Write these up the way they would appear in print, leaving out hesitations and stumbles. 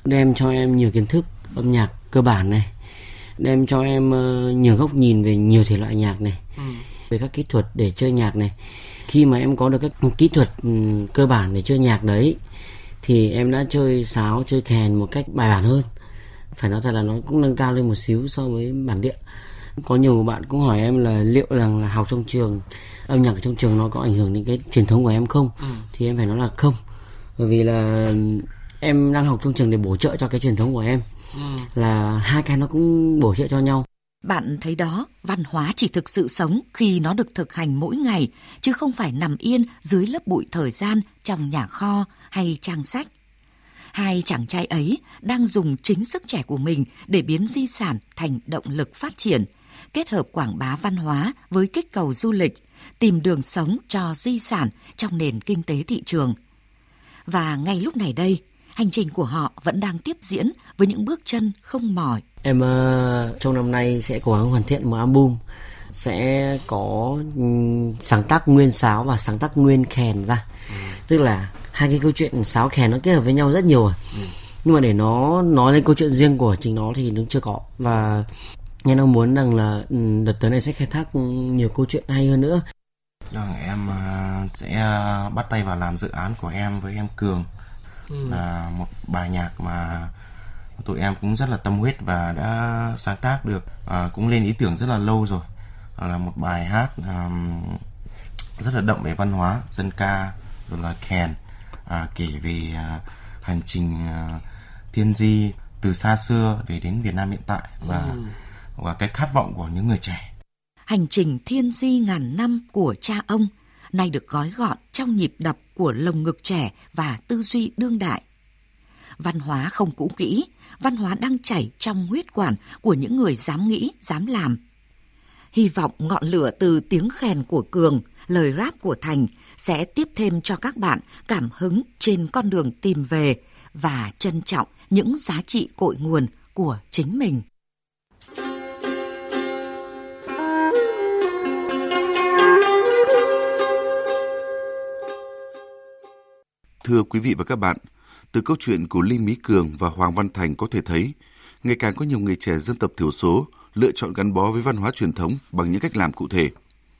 đem cho em nhiều kiến thức âm nhạc cơ bản này, đem cho em nhiều góc nhìn về nhiều thể loại nhạc này, về các kỹ thuật để chơi nhạc này. Khi mà em có được các kỹ thuật cơ bản để chơi nhạc đấy thì em đã chơi sáo, chơi kèn một cách bài bản hơn. Phải nói thật là nó cũng nâng cao lên một xíu so với bản địa. Có nhiều bạn cũng hỏi em là liệu rằng là học trong trường, âm nhạc ở trong trường nó có ảnh hưởng đến cái truyền thống của em không? Thì em phải nói là không. Bởi vì là em đang học trong trường để bổ trợ cho cái truyền thống của em. Là hai cái nó cũng bổ trợ cho nhau. Bạn thấy đó, văn hóa chỉ thực sự sống khi nó được thực hành mỗi ngày, chứ không phải nằm yên dưới lớp bụi thời gian trong nhà kho hay trang sách. Hai chàng trai ấy đang dùng chính sức trẻ của mình để biến di sản thành động lực phát triển, kết hợp quảng bá văn hóa với kích cầu du lịch, tìm đường sống cho di sản trong nền kinh tế thị trường. Và ngay lúc này đây, hành trình của họ vẫn đang tiếp diễn với những bước chân không mỏi. Em trong năm nay sẽ cố gắng hoàn thiện một album, sẽ có sáng tác nguyên sáo và sáng tác nguyên kèn ra. Tức là hai cái câu chuyện sáo kèn nó kết hợp với nhau rất nhiều rồi. Nhưng mà để nó nói lên câu chuyện riêng của chính nó thì nó chưa có. Và em đang muốn rằng là đợt tới này sẽ khai thác nhiều câu chuyện hay hơn nữa. Em sẽ bắt tay vào làm dự án của em với em Cường. Là một bài nhạc mà tụi em cũng rất là tâm huyết và đã sáng tác được, cũng lên ý tưởng rất là lâu rồi. Là một bài hát rất là đậm về văn hóa dân ca, rồi là kèn, kể về hành trình thiên di từ xa xưa về đến Việt Nam hiện tại và cái khát vọng của những người trẻ. Hành trình thiên di ngàn năm của cha ông nay được gói gọn trong nhịp đập của lồng ngực trẻ và tư duy đương đại. Văn hóa không cũ kỹ, văn hóa đang chảy trong huyết quản của những người dám nghĩ, dám làm. Hy vọng ngọn lửa từ tiếng kèn của Cường, lời rap của Thành sẽ tiếp thêm cho các bạn cảm hứng trên con đường tìm về và trân trọng những giá trị cội nguồn của chính mình. Thưa quý vị và các bạn, từ câu chuyện của Ly Mỹ Cường và Hoàng Văn Thành có thể thấy, ngày càng có nhiều người trẻ dân tộc thiểu số lựa chọn gắn bó với văn hóa truyền thống bằng những cách làm cụ thể.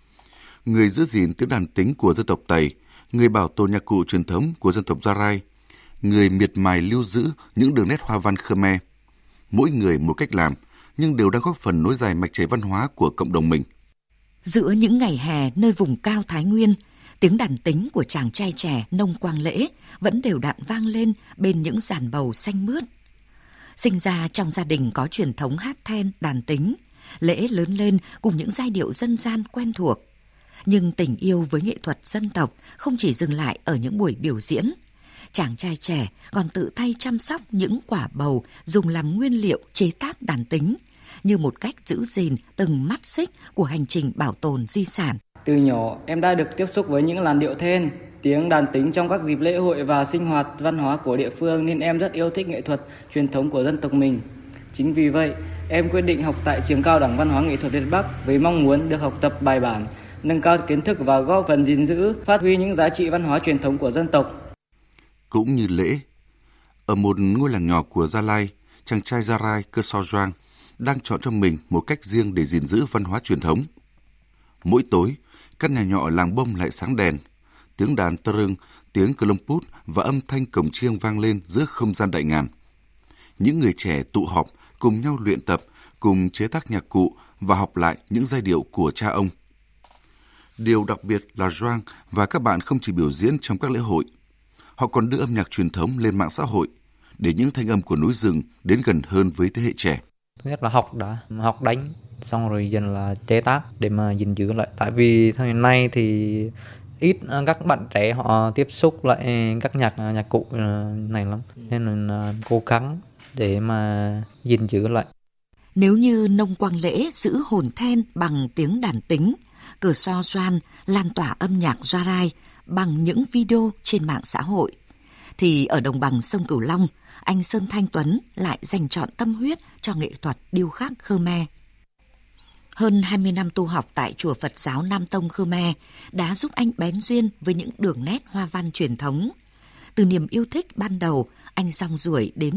Người giữ gìn tiếng đàn tính của dân tộc Tày, người bảo tồn nhạc cụ truyền thống của dân tộc Gia Rai, người miệt mài lưu giữ những đường nét hoa văn Khmer. Mỗi người một cách làm, nhưng đều đang góp phần nối dài mạch chảy văn hóa của cộng đồng mình. Giữa những ngày hè nơi vùng cao Thái Nguyên, tiếng đàn tính của chàng trai trẻ Nông Quang Lễ vẫn đều đặn vang lên bên những giàn bầu xanh mướt. Sinh ra trong gia đình có truyền thống hát then đàn tính, Lễ lớn lên cùng những giai điệu dân gian quen thuộc. Nhưng tình yêu với nghệ thuật dân tộc không chỉ dừng lại ở những buổi biểu diễn. Chàng trai trẻ còn tự tay chăm sóc những quả bầu dùng làm nguyên liệu chế tác đàn tính, như một cách giữ gìn từng mắt xích của hành trình bảo tồn di sản. Từ nhỏ em đã được tiếp xúc với những làn điệu then, tiếng đàn tính trong các dịp lễ hội và sinh hoạt văn hóa của địa phương, nên em rất yêu thích nghệ thuật truyền thống của dân tộc mình. Chính vì vậy, em quyết định học tại Trường Cao đẳng Văn hóa Nghệ thuật Việt Bắc với mong muốn được học tập bài bản, nâng cao kiến thức và góp phần gìn giữ, phát huy những giá trị văn hóa truyền thống của dân tộc. Cũng như Lễ, ở một ngôi làng nhỏ của Gia Lai, chàng trai Gia Rai Cơ So Doang đang chọn cho mình một cách riêng để gìn giữ văn hóa truyền thống. Mỗi tối, căn nhà nhỏ làng Bông lại sáng đèn, tiếng đàn tơ rưng, tiếng cờ lông pút và âm thanh cổng chiêng vang lên giữa không gian đại ngàn. Những người trẻ tụ họp, cùng nhau luyện tập, cùng chế tác nhạc cụ và học lại những giai điệu của cha ông. Điều đặc biệt là Doang và các bạn không chỉ biểu diễn trong các lễ hội. Họ còn đưa âm nhạc truyền thống lên mạng xã hội để những thanh âm của núi rừng đến gần hơn với thế hệ trẻ. Thứ nhất là học đánh, xong rồi dần là chế tác để mà gìn giữ lại. Tại vì thời nay thì ít các bạn trẻ họ tiếp xúc lại các nhạc cụ này lắm, nên là cố gắng để mà gìn giữ lại. Nếu như Nông Quang Lễ giữ hồn then bằng tiếng đàn tính, Cơ So Doang lan tỏa âm nhạc Gia Rai bằng những video trên mạng xã hội, thì ở đồng bằng sông Cửu Long, anh Sơn Thanh Tuấn lại dành trọn tâm huyết cho nghệ thuật điêu khắc Khmer. Hơn 20 năm tu học tại chùa Phật giáo Nam Tông Khmer đã giúp anh bén duyên với những đường nét hoa văn truyền thống. Từ niềm yêu thích ban đầu, anh dong ruổi đến